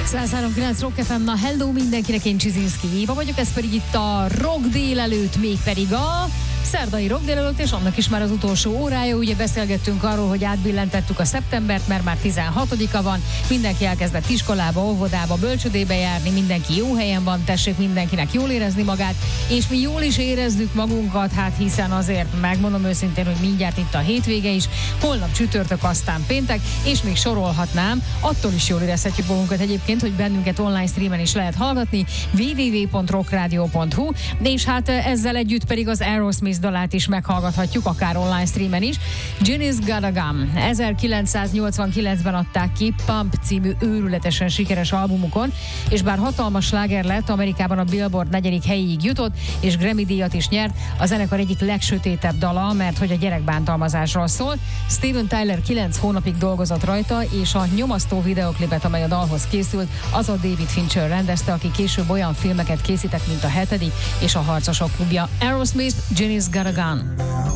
103.9 Rock FM, na hello mindenkinek, én Csizinszki Éva vagyok, ez pedig itt a Rock délelőtt, mégpedig a szerdai Rock délelőtt, és annak is már az utolsó órája. Ugye beszélgettünk arról, hogy átbillentettük a szeptembert, mert már 16-a van, mindenki elkezdett iskolába, óvodába, bölcsödébe járni, mindenki jó helyen van, tessék mindenkinek jól érezni magát, és mi jól is érezzük magunkat, hát hiszen azért megmondom őszintén, hogy mindjárt itt a hétvége is, holnap csütörtök, aztán péntek, és még sorolhatnám, attól is jól érezhetjük magunkat egyébként, hogy bennünket online streamen is lehet hallgatni, www.rockradio.hu, és hát ezzel együtt pedig az Aerosmith dalát is meghallgathatjuk, akár online streamen is. Ginny's Got a Gun. 1989-ben adták ki Pump című őrületesen sikeres albumukon, és bár hatalmas sláger lett, Amerikában a Billboard 4. helyéig jutott, és Grammy-díjat is nyert, a zenekar egyik legsötétebb dala, mert hogy a gyerekbántalmazásról szól. Steven Tyler 9 hónapig dolgozott rajta, és a nyomasztó videoklipet, amely a dalhoz készült, az a David Fincher rendezte, aki később olyan filmeket készített, mint a 7. és a Harcosok klubja. Aerosmith, Ginny's Got a Gun.